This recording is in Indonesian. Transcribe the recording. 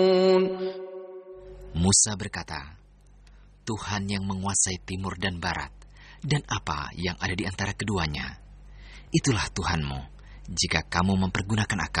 Musa berkata, Tuhan yang menguasai timur dan barat, dan apa yang ada di antara keduanya. Itulah Tuhanmu, jika kamu mempergunakan akal.